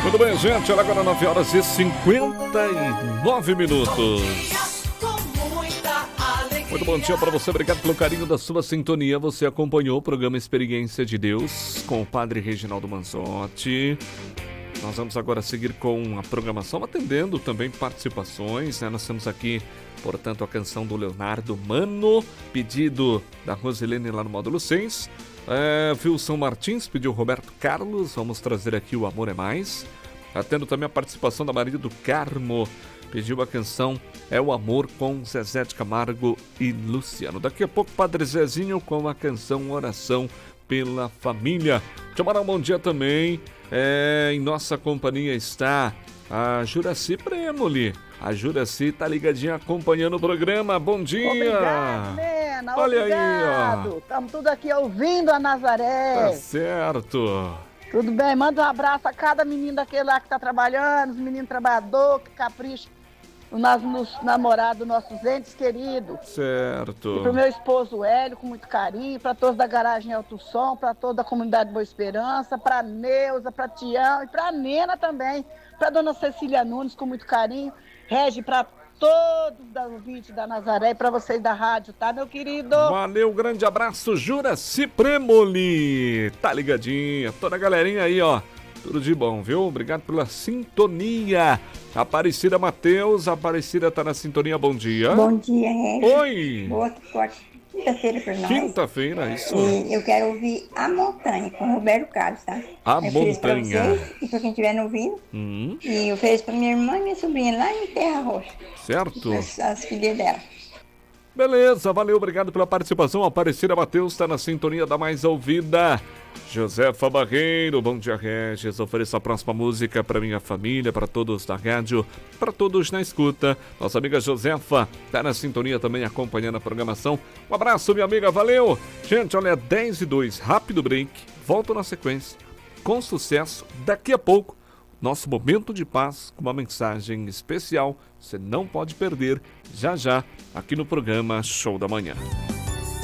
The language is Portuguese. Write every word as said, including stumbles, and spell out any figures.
Muito bem, gente, olha agora nove horas e cinquenta e nove minutos. Muito bom dia para você, obrigado pelo carinho da sua sintonia. Você acompanhou o programa Experiência de Deus com o Padre Reginaldo Manzotti. Nós vamos agora seguir com a programação, atendendo também participações, né? Nós temos aqui, portanto, a canção do Leonardo Mano, pedido da Rosilene lá no módulo seis. É, Wilson Martins pediu Roberto Carlos, vamos trazer aqui o Amor é Mais. Atendo também a participação da Maria do Carmo, pediu a canção É o Amor com Zezé de Camargo e Luciano. Daqui a pouco, Padre Zezinho com a canção Oração pela Família. Deixa eu mandar um bom dia também. É, em nossa companhia está a Juraci Premoli. A Juraci tá ligadinha acompanhando o programa. Bom dia! Obrigado, Lena. Olha Obrigado. aí, ó. Estamos tudo aqui ouvindo a Nazaré. Tá certo. Tudo bem? Manda um abraço a cada menino daquele lá que tá trabalhando, os meninos trabalhadores, que capricham nos, nos namorados, nossos entes queridos. Certo. E pro meu esposo Hélio, com muito carinho, para todos da Garagem Alto Som, para toda a comunidade Boa Esperança, para Neuza, para Tião e para Nena também, para dona Cecília Nunes, com muito carinho. Regi, para todos da ouvintes da Nazaré e para vocês da rádio, tá, meu querido? Valeu, grande abraço, Juraci Premoli. Tá ligadinha, toda a galerinha aí, ó. Tudo de bom, viu? Obrigado pela sintonia. Aparecida Matheus, a Aparecida tá na sintonia, bom dia. Bom dia, Regi. Oi. Boa quinta-feira para nós. Quinta-feira, isso. E eu quero ouvir A Montanha, com o Roberto Carlos, tá? A eu fiz pra Montanha. vocês e pra quem estiver ouvindo. Hum, E eu fiz pra minha irmã e minha sobrinha lá em Terra Roxa. certo. As, as filhas dela. Beleza, valeu, obrigado pela participação. Aparecida Matheus está na sintonia da mais ouvida. Josefa Barreiro, bom dia, Regis. Ofereço a próxima música para minha família, para todos da rádio, para todos na escuta. Nossa amiga Josefa está na sintonia também, acompanhando a programação. Um abraço, minha amiga, valeu. Gente, olha, dez e dois, rápido break. Volto na sequência, com sucesso, daqui a pouco. Nosso momento de paz com uma mensagem especial, você não pode perder, já já, aqui no programa Show da Manhã.